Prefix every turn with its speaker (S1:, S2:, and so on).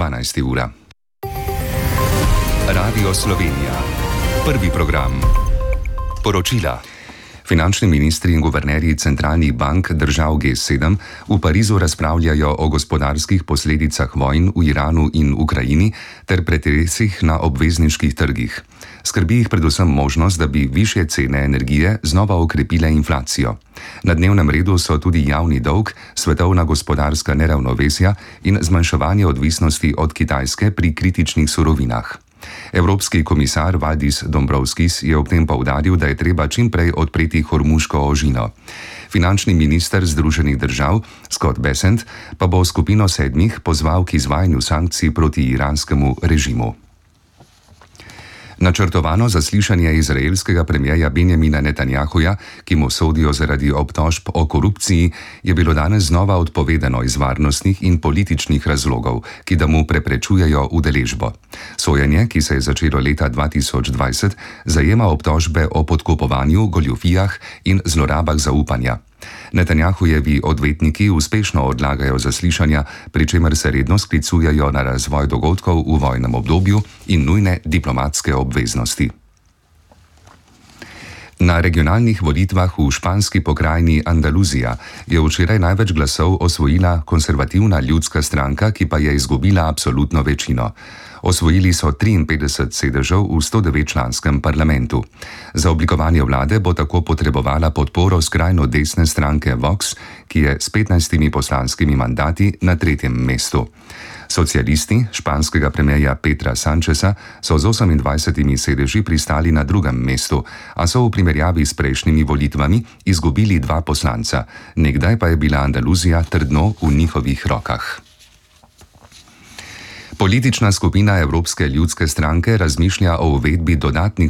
S1: 12. ura. Radio Slovenija. Prvi program. Poročila. Finančni ministri in guvernerji centralnih bank držav G7 v Parizu razpravljajo o gospodarskih posledicah vojn v Iranu in Ukrajini ter pretresih na obvezniških trgih. Skrbi jih predvsem možnost, da bi višje cene energije znova okrepile inflacijo. Na dnevnem redu so tudi javni dolg, svetovna gospodarska neravnovesja in zmanjševanje odvisnosti od Kitajske pri kritičnih surovinah. Evropski komisar Valdis Dombrovskis je ob tem poudaril, da je treba čim prej odpreti Hormuško ožino. Finančni minister Združenih držav Scott Bessent pa bo skupino 7 pozval k izvajanju sankcij proti iranskemu režimu. Načrtovano zaslišanje izraelskega premierja Benjamina Netanjahuja, ki mu sodijo zaradi obtožb o korupciji, je bilo danes znova odpovedano iz varnostnih in političnih razlogov, ki da mu preprečujejo udeležbo. Sojenje, ki se je začelo leta 2020, zajema obtožbe o podkupovanju, goljufijah in zlorabah zaupanja. Netanjahujevi odvetniki uspešno odlagajo zaslišanja, pri čemer se redno sklicujejo na razvoj dogodkov v vojnem obdobju in nujne diplomatske obveznosti. Na regionalnih volitvah v španski pokrajini Andaluzija je včeraj največ glasov osvojila konservativna ljudska stranka, ki pa je izgubila absolutno večino. Osvojili so 53 sedežev v 109-članskem parlamentu. Za oblikovanje vlade bo tako potrebovala podporo skrajno desne stranke Vox, ki je s 15 poslanskimi mandati na 3. mestu. Socialisti španskega premierja Pedra Sancheza so z 28 sedeži pristali na 2. mestu, a so v primerjavi s prejšnjimi volitvami izgubili 2 poslanca. Nekdaj pa je bila Andaluzija trdno v njihovih rokah. Politična skupina Evropske ljudske stranke razmišlja o uvedbi dodatnih